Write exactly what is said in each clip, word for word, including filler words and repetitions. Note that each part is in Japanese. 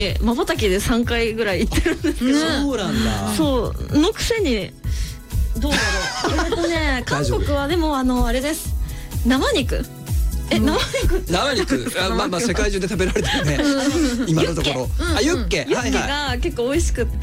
まばたきでさんかいぐらい行ってるんですけど、 そうなんだ。 そうのくせにどうだろう。えっとね韓国はでもあのあれです、生肉、え生肉生肉、あまあまあ世界中で食べられてるね今のところ。あユッケ、 ユッケが結構美味しくって、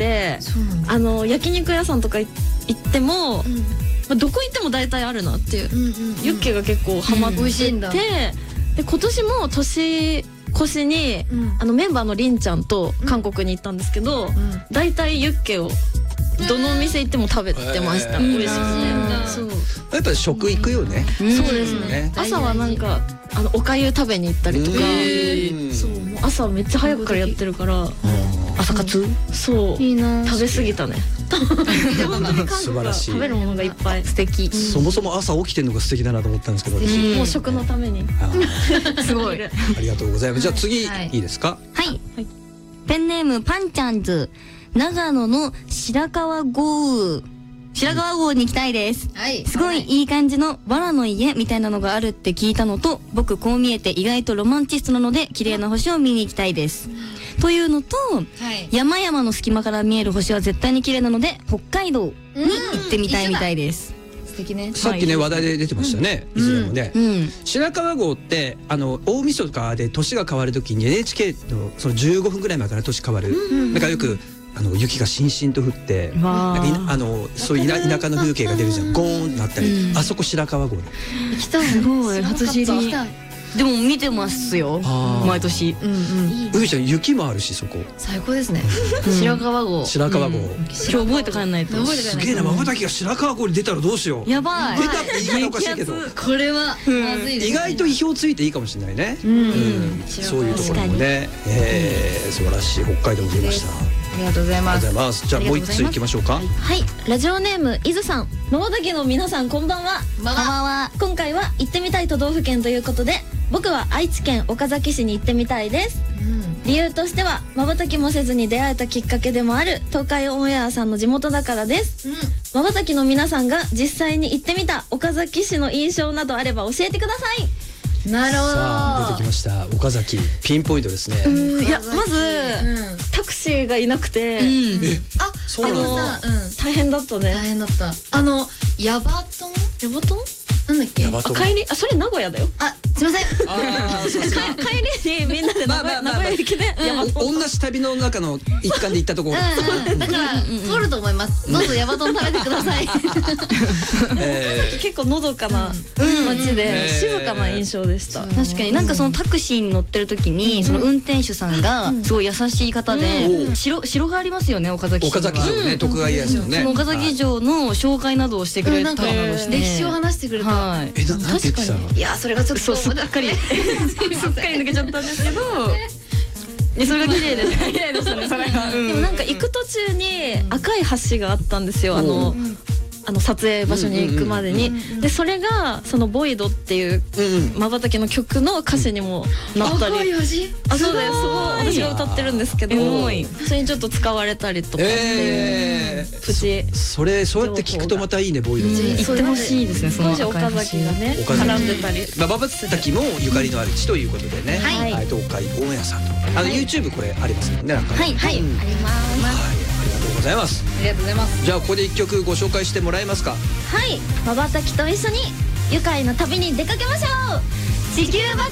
あの焼肉屋さんとか行っても、まあどこ行っても大体あるなっていう、ユッケが結構ハマってて、で今年も年越しにあのメンバーのりんちゃんと韓国に行ったんですけど、大体ユッケをどのお店行っても食べてました。美味しくて、そう。 やっぱ食行くよね。 そうですね。朝はなんかあのおかゆ食べに行ったりとか、そうもう朝めっちゃ早くからやってるから、朝活？そう。食べ過ぎたね。 素晴らしい。 食べるものがいっぱい。素敵。 そもそも朝起きてるのが素敵だなと思ったんですけど、 もう食のために。 すごい。 ありがとうございます。じゃあ次いいですか？ はい。ペンネームパンちゃんズ。長野の白川郷白川郷に行きたいです。すごいいい感じの藁の家みたいなのがあるって聞いたのと、僕こう見えて意外とロマンチストなので綺麗な星を見に行きたいです。というのと、山々の隙間から見える星は絶対に綺麗なので北海道に行ってみたいみたいです。 さっきね話題で出てましたね、いずれもね。白川郷ってあの大晦日で年が変わるときに エヌエイチケー のそのじゅうごふんぐらい前から年変わる、なんかよくあの雪がしんしんと降って、なんかあのそういう田舎の風景が出るじゃん、ゴーンなったり、あそこ白川郷で。 行きたい。すごい初知り。でも見てますよ毎年。 ういちゃん雪もあるしそこ最高ですね。白川郷。 白川郷。 今日覚えて帰んないと。 すげえな、まばたきが白川郷に出たらどうしよう。 やばい。 出たって言い方おかしいけど、 これは意外と意表ついていいかもしれないね。そういうところもね。素晴らしい。北海道も出ました。 ありがとうございます。 ありがとうございます。じゃあもう一つ行きましょうか。 はい、ラジオネーム伊豆さん。まばたきの皆さんこんばんは。 こんばんは。 今回は行ってみたい都道府県ということで、僕は愛知県岡崎市に行ってみたいです。理由としてはまばたきもせずに出会えたきっかけでもある東海オンエアさんの地元だからです。まばたきの皆さんが実際に行ってみた岡崎市の印象などあれば教えてください。 なるほど。 さあ出てきました岡崎、ピンポイントですね。 いやまずタクシーがいなくて、 あそうなんだ。 大変だったね。 大変だった。あのヤバトンヤバトンなんだっけ。帰り、あそれ名古屋だよ。あすみません。 帰りにみんなで名古屋駅で同じ旅の中の一環で行ったところ。 だから通ると思います。どうぞヤバトン食べてください。 結構のどかな街で静かな印象でした。 確かになんかそのタクシーに乗ってる時にその運転手さんがすごい優しい方で、城城がありますよね岡崎市。 岡崎城ね、徳川家康のね。 その岡崎城の紹介などをしてくれたりして、歴史を話してくれた。 え、な、なんて言ってたの？ いや、それがちょっとすっかりすっかり抜けちゃったんですけど、それが綺麗で綺麗でしたね。それが。でもなんか行く途中に赤い橋があったんですよ。あのあの撮影場所に行くまでに。でそれがそのボイドっていうまばたきの曲の歌詞にもなったり。 赤い橋？ あ、そうです。そこ私が歌ってるんですけど、それにちょっと使われたりとかっていうプチ。 それそうやって聞くとまたいいね、ボイド。 行ってほしいですね。その岡崎がね絡んでたり。 まばたきもゆかりのある地ということでね。はい。東海オンエアさんとあの YouTube これありますもんね。 はいはいあります。 ありがとうございます。 ありがとうございます。 じゃあここで一曲ご紹介してもらえますか。 はい、まばたきと一緒に愉快な旅に出かけましょう。地球